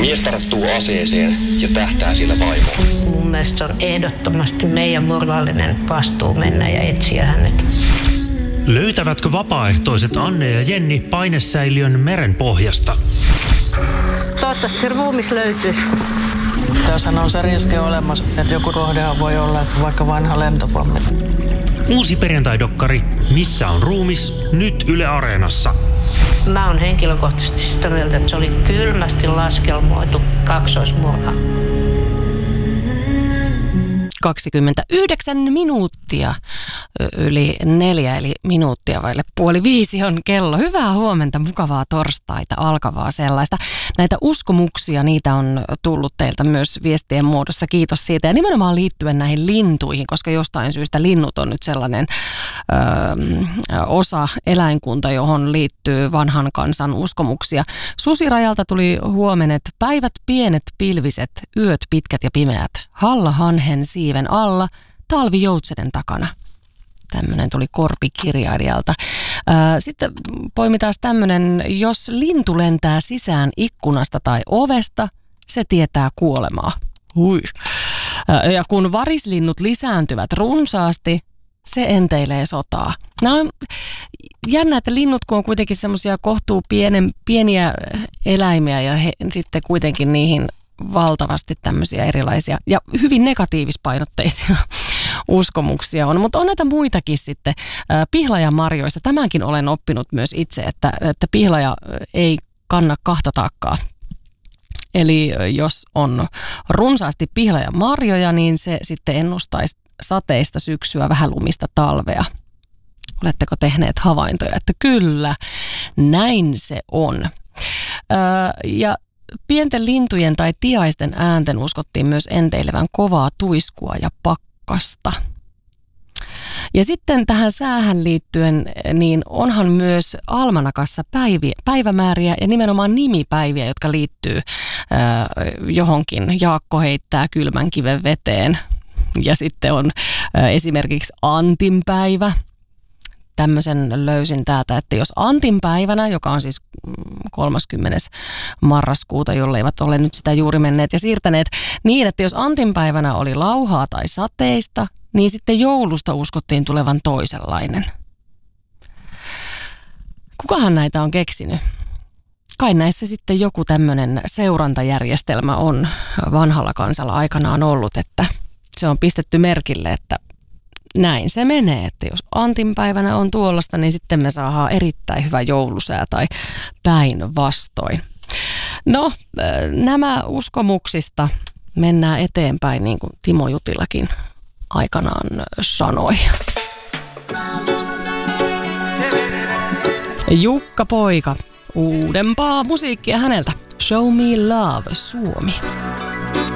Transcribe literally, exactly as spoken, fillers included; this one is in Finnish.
Mies tarttuu aseeseen ja tähtää sillä vaimoon. Mun mielestä se on ehdottomasti meidän moraalinen vastuu mennä ja etsiä hänet. Löytävätkö vapaaehtoiset Anne ja Jenni painesäiliön meren pohjasta? Toivottavasti ruumis löytyisi. Tässähän on se riski olemassa, että joku kohdehan voi olla vaikka vanha lentopommi. Uusi perjantaidokkari Missä on ruumis? Nyt Yle Areenassa. Mä oon henkilökohtaisesti sitä mieltä, että se oli kylmästi laskelmoitu kaksoismurha. kaksikymmentäyhdeksän minuuttia yli neljä, eli minuuttia vaille puoli viisi on kello. Hyvää huomenta, mukavaa torstaita, alkavaa sellaista. Näitä uskomuksia, niitä on tullut teiltä myös viestien muodossa. Kiitos siitä. Ja nimenomaan liittyen näihin lintuihin, koska jostain syystä linnut on nyt sellainen ö, osa eläinkunta, johon liittyy vanhan kansan uskomuksia. Susirajalta tuli huomenet, päivät pienet pilviset, yöt pitkät ja pimeät. Halla hanhen siiven alla, talvi joutsenen takana. Tämmöinen tuli korpikirjailijalta. Sitten poimitaan tämmöinen, jos lintu lentää sisään ikkunasta tai ovesta, se tietää kuolemaa. Hui. Ja kun varislinnut lisääntyvät runsaasti, se enteilee sotaa. Nämä on jännä, että linnut, kun on kuitenkin semmoisia kohtuu pienen, pieniä eläimiä ja he, sitten kuitenkin niihin valtavasti tämmöisiä erilaisia ja hyvin negatiivispainotteisia uskomuksia on, mutta on näitä muitakin sitten. Pihlajanmarjoista, tämänkin olen oppinut myös itse, että, että pihlaja ei kanna kahta taakkaa. Eli jos on runsaasti pihlajanmarjoja, niin se sitten ennustaisi sateista syksyä, vähän lumista talvea. Oletteko tehneet havaintoja, että kyllä, näin se on. Öö, ja pienten lintujen tai tiaisten äänten uskottiin myös enteilevän kovaa tuiskua ja pakkasta. Ja sitten tähän säähän liittyen, niin onhan myös almanakassa päiviä, päivämääriä ja nimenomaan nimipäiviä, jotka liittyy äh, johonkin. Jaakko heittää kylmän kiven veteen. Ja sitten on äh, esimerkiksi Antinpäivä. Tämmöisen löysin täältä, että jos Antinpäivänä, joka on siis kolmaskymmenes marraskuuta, jolle eivät ole nyt sitä juuri menneet ja siirtäneet, niin että jos Antinpäivänä oli lauhaa tai sateista, niin sitten joulusta uskottiin tulevan toisenlainen. Kukahan näitä on keksinyt? Kai näissä sitten joku tämmöinen seurantajärjestelmä on vanhalla kansalla aikanaan ollut, että se on pistetty merkille, että näin se menee, että jos Antinpäivänä on tuollaista, niin sitten me saadaan erittäin hyvä joulusää tai päinvastoin. No, nämä uskomuksista mennään eteenpäin, niin kuin Timo Jutilakin aikanaan sanoi. Jukka Poika, uudempaa musiikkia häneltä. Show me love, Suomi.